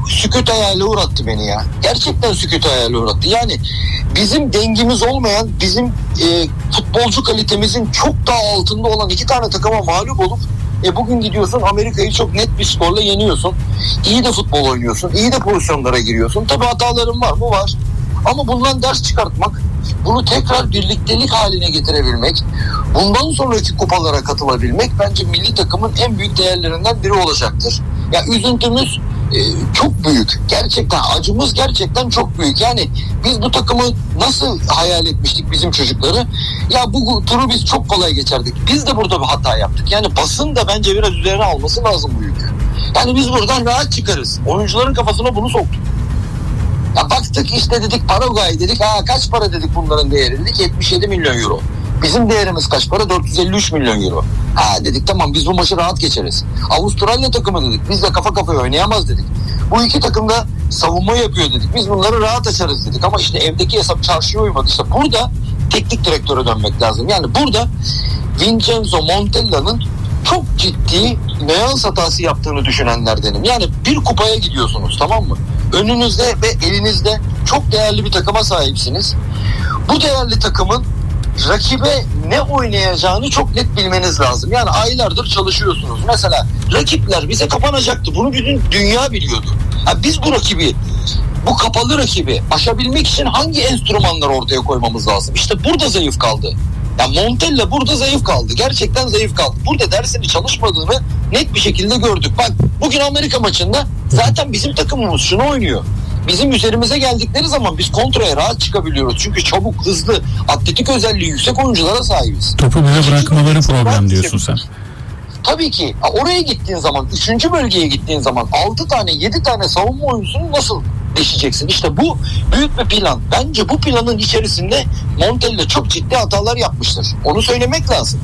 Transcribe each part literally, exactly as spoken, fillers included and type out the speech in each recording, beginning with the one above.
sükût hayale uğrattı beni ya. Gerçekten sükût hayale uğrattı. Yani bizim dengimiz olmayan, bizim e, futbolcu kalitemizin çok daha altında olan iki tane takıma mağlup olup e, bugün gidiyorsun Amerika'yı çok net bir skorla yeniyorsun. İyi de futbol oynuyorsun. İyi de pozisyonlara giriyorsun. Tabii hataların var mı? Var. Ama bundan ders çıkartmak, bunu tekrar birliktelik haline getirebilmek, bundan sonraki kupalara katılabilmek bence milli takımın en büyük değerlerinden biri olacaktır. Ya üzüntümüz e, çok büyük. Gerçekten acımız gerçekten çok büyük. Yani biz bu takımı nasıl hayal etmiştik bizim çocukları? Ya bu turu biz çok kolay geçerdik. Biz de burada bir hata yaptık. Yani basın da bence biraz üzerine alması lazım bu yükü. Yani biz buradan rahat çıkarız. Oyuncuların kafasına bunu soktuk. Ya baktık işte dedik Paraguay dedik. Ha kaç para dedik bunların değeri dedik. yetmiş yedi milyon euro. Bizim değerimiz kaç para? dört yüz elli üç milyon euro. Ha dedik tamam biz bu maçı rahat geçeriz. Avustralya takımı dedik. Biz de kafa kafaya oynayamaz dedik. Bu iki takım da savunma yapıyor dedik. Biz bunları rahat açarız dedik. Ama işte evdeki hesap çarşıya uymadı. İşte burada teknik direktöre dönmek lazım. Yani burada Vincenzo Montella'nın çok ciddi nüans hatası yaptığını düşünenlerdenim. Yani bir kupaya gidiyorsunuz, tamam mı? Önünüzde ve elinizde çok değerli bir takıma sahipsiniz. Bu değerli takımın rakibe ne oynayacağını çok net bilmeniz lazım. Yani aylardır çalışıyorsunuz. Mesela rakipler bize kapanacaktı. Bunu bütün dünya biliyordu. Ha, biz bu rakibi, bu kapalı rakibi aşabilmek için hangi enstrümanları ortaya koymamız lazım? İşte burada zayıf kaldı. Ya Montella burada zayıf kaldı. Gerçekten zayıf kaldı. Burada dersini çalışmadığını net bir şekilde gördük. Bak bugün Amerika maçında zaten bizim takımımız şunu oynuyor. Bizim üzerimize geldikleri zaman biz kontraya rahat çıkabiliyoruz. Çünkü çabuk, hızlı, atletik özelliği yüksek oyunculara sahibiz. Topu bize bırakmaları problem diyorsun sen. Tabii ki oraya gittiğin zaman, üçüncü bölgeye gittiğin zaman altı tane, yedi tane savunma oyuncusunu nasıl deşeceksin? İşte bu büyük bir plan. Bence bu planın içerisinde Montella çok ciddi hatalar yapmıştır. Onu söylemek lazım.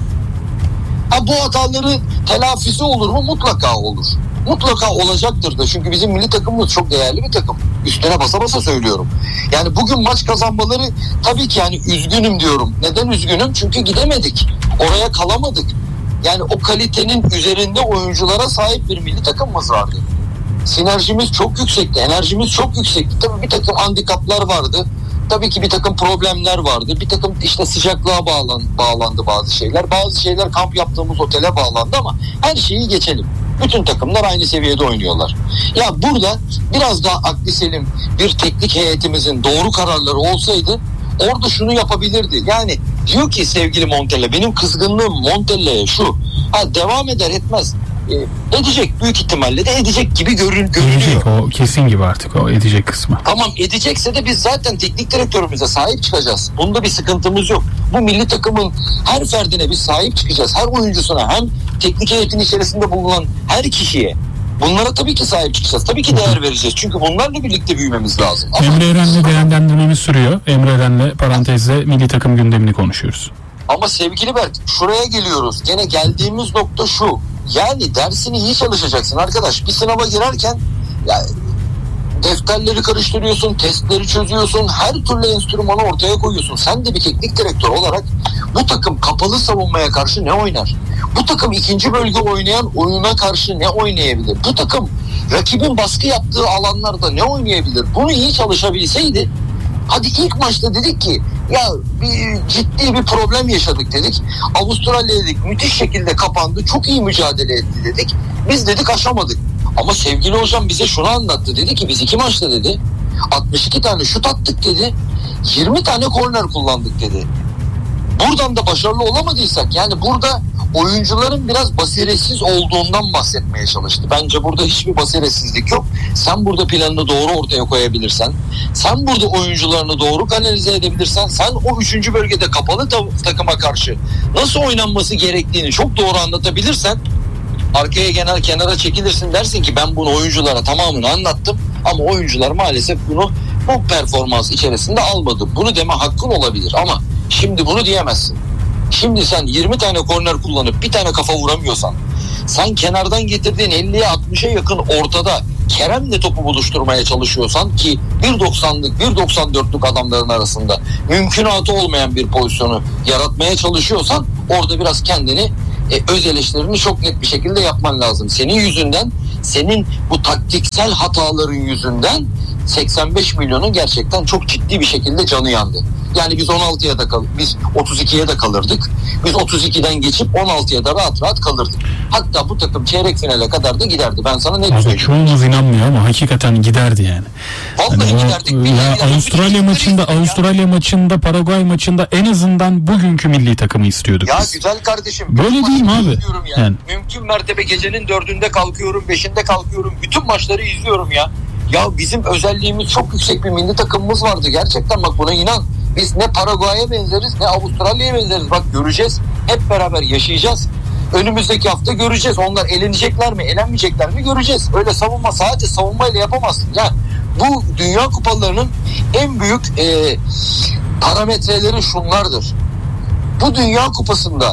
Ha, bu hataların telafisi olur mu? Mutlaka olur. Mutlaka olacaktır da. Çünkü bizim milli takımımız çok değerli bir takım. Üstüne basa basa söylüyorum. Yani bugün maç kazanmaları tabii ki yani üzgünüm diyorum. Neden üzgünüm? Çünkü gidemedik. Oraya kalamadık. Yani o kalitenin üzerinde oyunculara sahip bir milli takımımız vardı. Sinerjimiz çok yüksekti. Enerjimiz çok yüksekti. Tabii bir takım handikaplar vardı. Tabii ki bir takım problemler vardı. Bir takım işte sıcaklığa bağlan, bağlandı bazı şeyler. Bazı şeyler kamp yaptığımız otele bağlandı ama her şeyi geçelim. Bütün takımlar aynı seviyede oynuyorlar. Ya burada biraz daha akli selim bir teknik heyetimizin doğru kararları olsaydı orada şunu yapabilirdi. Yani diyor ki sevgili Montella, benim kızgınlığım Montella'ya şu. Ha, devam eder etmez. E, edecek, büyük ihtimalle de edecek gibi görün, görünüyor. Edecek, o kesin gibi artık o edecek kısmı. Tamam, edecekse de biz zaten teknik direktörümüze sahip çıkacağız. Bunda bir sıkıntımız yok. Bu milli takımın her ferdine biz sahip çıkacağız. Her oyuncusuna, hem teknik heyetin içerisinde bulunan her kişiye. Bunlara tabii ki sahip çıkacağız. Tabii ki değer vereceğiz. Çünkü bunlarla birlikte büyümemiz lazım. Ama Emre Eren'le değerlendirmemiz sürüyor. Emre Eren'le parantezle milli takım gündemini konuşuyoruz. Ama sevgili Berk, şuraya geliyoruz. Gene geldiğimiz nokta şu. Yani dersini iyi çalışacaksın arkadaş. Bir sınava girerken ya, defterleri karıştırıyorsun, testleri çözüyorsun, her türlü enstrümanı ortaya koyuyorsun. Sen de bir teknik direktör olarak bu takım kapalı savunmaya karşı ne oynar? Bu takım ikinci bölge oynayan oyuna karşı ne oynayabilir? Bu takım rakibin baskı yaptığı alanlarda ne oynayabilir? Bunu iyi çalışabilseydi, hadi ilk maçta dedik ki ya bir, ciddi bir problem yaşadık dedik. Avustralya dedik müthiş şekilde kapandı, çok iyi mücadele etti dedik. Biz dedik aşamadık. Ama sevgili hocam bize şunu anlattı. Dedi ki biz iki maçta dedi altmış iki tane şut attık dedi. yirmi tane korner kullandık dedi. Buradan da başarılı olamadıysak, yani burada oyuncuların biraz basiretsiz olduğundan bahsetmeye çalıştı. Bence burada hiçbir basiretsizlik yok. Sen burada planını doğru ortaya koyabilirsen, sen burada oyuncularını doğru kanalize edebilirsen, sen o üçüncü bölgede kapalı ta- takıma karşı nasıl oynanması gerektiğini çok doğru anlatabilirsen, arkaya genel kenara çekilirsin, dersin ki ben bunu oyunculara tamamını anlattım ama oyuncular maalesef bunu bu performans içerisinde almadı. Bunu deme hakkın olabilir ama şimdi bunu diyemezsin. Şimdi sen yirmi tane korner kullanıp bir tane kafa vuramıyorsan, sen kenardan getirdiğin elliye altmışa yakın ortada Kerem'le topu buluşturmaya çalışıyorsan, ki bir doksanlık bir doksan dörtlük adamların arasında mümkünatı olmayan bir pozisyonu yaratmaya çalışıyorsan, orada biraz kendini e, öz eleştirini çok net bir şekilde yapman lazım. Senin yüzünden senin bu taktiksel hataların yüzünden seksen beş milyonun gerçekten çok ciddi bir şekilde canı yandı. Yani biz on altıya da kal biz otuz ikiye de kalırdık. Biz otuz ikiden geçip on altıya da rahat rahat kalırdık. Hatta bu takım çeyrek finale kadar da giderdi. Ben sana ne söyleyeyim? Çoğumuz inanmıyor ama hakikaten giderdi yani. Vallahi yani giderdik. O, ya Avustralya maçında, Avustralya maçında, Paraguay maçında en azından bugünkü milli takımı istiyorduk ya biz. güzel kardeşim. Böyle değil mi abi? Yani. Yani. Mümkün mertebe gecenin dördünde kalkıyorum, beşinde kalkıyorum. Bütün maçları izliyorum ya. Ya bizim özelliğimiz çok yüksek bir milli takımımız vardı. Gerçekten bak buna inan. Biz ne Paraguay'a benzeriz ne Avustralya'ya benzeriz. Bak göreceğiz. Hep beraber yaşayacağız. Önümüzdeki hafta göreceğiz. Onlar elenecekler mi, elenmeyecekler mi göreceğiz. Öyle savunma, sadece savunmayla yapamazsın. Ya bu Dünya Kupalarının en büyük e, parametreleri şunlardır. Bu Dünya Kupası'nda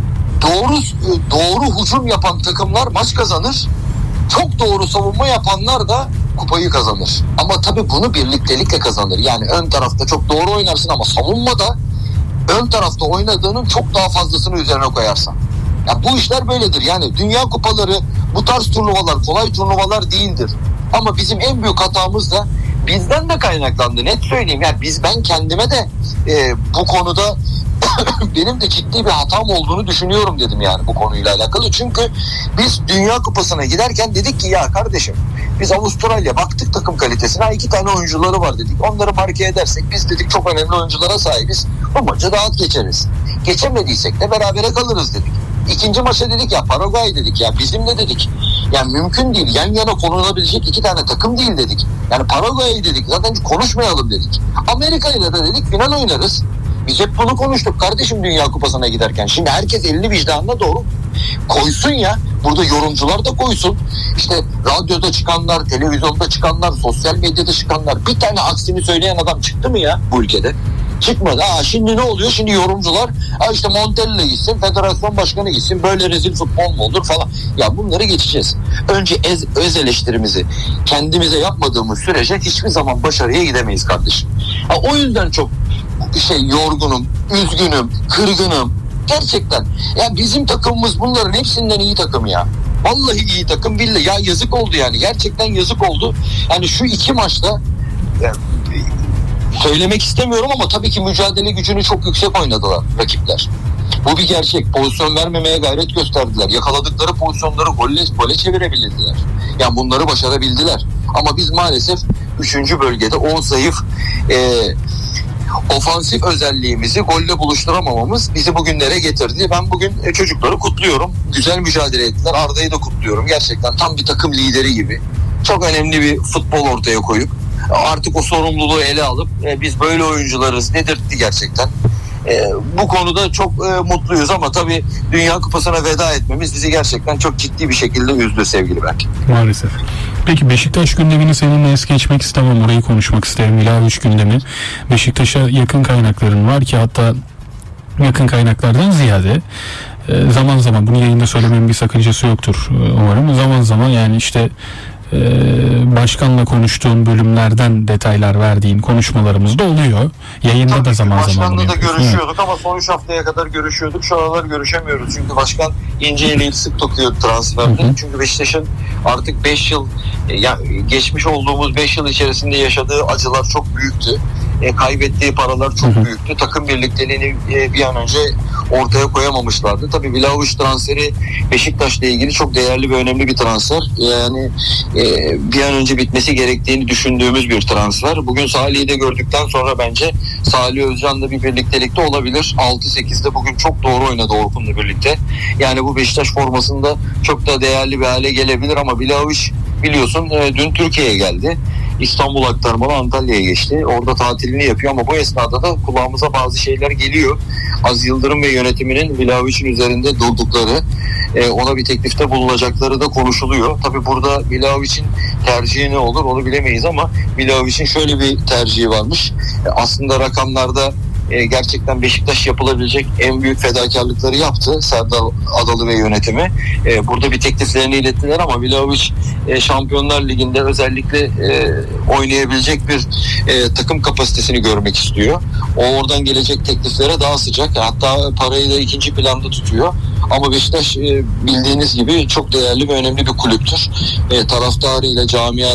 doğru doğru hücum yapan takımlar maç kazanır. Çok doğru savunma yapanlar da kupayı kazanır. Ama tabii bunu birliktelikle kazanır. Yani ön tarafta çok doğru oynarsın ama savunmada ön tarafta oynadığının çok daha fazlasını üzerine koyarsan. Ya bu işler böyledir. Yani Dünya Kupaları bu tarz turnuvalar kolay turnuvalar değildir. Ama bizim en büyük hatamız da bizden de kaynaklandı. Net söyleyeyim. Yani biz ben kendime de e, bu konuda benim de ciddi bir hatam olduğunu düşünüyorum dedim yani bu konuyla alakalı. Çünkü biz Dünya Kupası'na giderken dedik ki ya kardeşim biz Avustralya baktık takım kalitesine, iki tane oyuncuları var dedik. Onları marke edersek biz dedik çok önemli oyunculara sahibiz. Bu maçı rahat geçeriz. Geçemediysek de berabere kalırız dedik. İkinci maça dedik ya Paraguay dedik ya bizim ne dedik? Yani mümkün değil. Yan yana konulabilecek iki tane takım değil dedik. Yani Paraguay dedik. Zaten konuşmayalım dedik. Amerika ile de dedik final oynarız. Biz hep bunu konuştuk kardeşim Dünya Kupası'na giderken. Şimdi herkes elini vicdanına doğru koysun ya. Burada yorumcular da koysun. İşte radyoda çıkanlar, televizyonda çıkanlar, sosyal medyada çıkanlar. Bir tane aksini söyleyen adam çıktı mı ya bu ülkede? Çıkmadı. Aa, şimdi ne oluyor? Şimdi yorumcular Aa, işte Montella gitsin, federasyon başkanı gitsin, böyle rezil futbol mu olur falan. Ya bunları geçeceğiz. Önce ez, öz eleştirimizi kendimize yapmadığımız sürece hiçbir zaman başarıya gidemeyiz kardeşim. Ha, o yüzden çok şey yorgunum, üzgünüm, kırgınım. Gerçekten. Ya bizim takımımız bunların hepsinden iyi takım ya. Vallahi iyi takım. Billahi ya yazık oldu yani. Gerçekten yazık oldu. Yani şu iki maçta yani, söylemek istemiyorum ama tabii ki mücadele gücünü çok yüksek oynadılar rakipler. Bu bir gerçek. Pozisyon vermemeye gayret gösterdiler. Yakaladıkları pozisyonları golle, gole çevirebildiler. Yani bunları başarabildiler. Ama biz maalesef üçüncü bölgede o zayıf e, ofansif özelliğimizi golle buluşturamamamız bizi bugünlere getirdi. Ben bugün e, çocukları kutluyorum. Güzel mücadele ettiler. Arda'yı da kutluyorum. Gerçekten tam bir takım lideri gibi. Çok önemli bir futbol ortaya koyup artık o sorumluluğu ele alıp e, biz böyle oyuncularız dedirtti gerçekten. E, bu konuda çok e, mutluyuz ama tabii Dünya Kupası'na veda etmemiz bizi gerçekten çok ciddi bir şekilde üzdü sevgili Berk. Maalesef. Peki Beşiktaş gündemini seninle es geçmek istemem. Orayı konuşmak isterim. Milavic gündemi. Beşiktaş'a yakın kaynakların var ki hatta yakın kaynaklardan ziyade e, zaman zaman bunu yayında söylememin bir sakıncası yoktur e, umarım. Zaman zaman yani işte Ee, başkanla konuştuğun bölümlerden detaylar verdiğin konuşmalarımız da oluyor. Yayında Tabii da zaman zaman bunu başkanla da görüşüyorduk mi? ama son üç haftaya kadar görüşüyorduk. Şu aralar görüşemiyoruz. Çünkü başkan ince eliyle sık dokuyor transferde. Hı hı. Çünkü Beşiktaş'ın artık beş yıl ya, geçmiş olduğumuz beş yıl içerisinde yaşadığı acılar çok büyüktü. E, kaybettiği paralar çok hı hı. büyüktü. Takım birlikteliğini e, bir an önce ortaya koyamamışlardı. Tabii Vlahovic transferi Beşiktaş'la ilgili çok değerli ve önemli bir transfer. Yani e, bir an önce bitmesi gerektiğini düşündüğümüz bir transfer. Bugün Salih'i de gördükten sonra bence Salih Özcan'la bir birliktelikte olabilir. altı sekizde bugün çok doğru oynadı Orkun'la birlikte. Yani bu Beşiktaş formasında çok da değerli bir hale gelebilir ama Vlahovic biliyorsun e, dün Türkiye'ye geldi. İstanbul aktarmalı Antalya'ya geçti. Orada tatilini yapıyor ama bu esnada da kulağımıza bazı şeyler geliyor. Aziz Yıldırım ve yönetiminin Vlahovic'in üzerinde durdukları, e, ona bir teklifte bulunacakları da konuşuluyor. Tabii burada Vlahovic'in tercihi ne olur onu bilemeyiz ama Vlahovic'in şöyle bir tercihi varmış. E, aslında rakamlarda e, gerçekten Beşiktaş yapılabilecek en büyük fedakarlıkları yaptı. Serdar Adalı ve yönetimi. E, burada bir tekliflerini ilettiler ama Vlahovic e, Şampiyonlar Ligi'nde özellikle e, oynayabilecek bir e, takım kapasitesini görmek istiyor. O oradan gelecek tekliflere daha sıcak. Hatta parayı da ikinci planda tutuyor. Ama Beşiktaş e, bildiğiniz gibi çok değerli ve önemli bir kulüptür. E, taraftarıyla, camia